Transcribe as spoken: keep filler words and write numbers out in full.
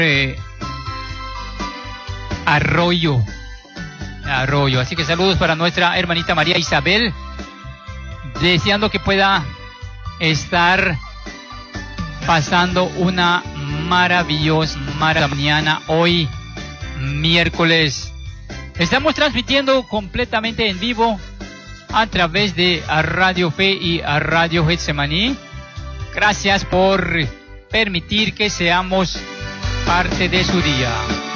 eh, Arroyo. Arroyo. Así que saludos para nuestra hermanita María Isabel, deseando que pueda estar pasando una maravillosa mañana hoy miércoles. Estamos transmitiendo completamente en vivo a través de Radio Fe y a Radio Getsemaní. Gracias por permitir que seamos parte de su día.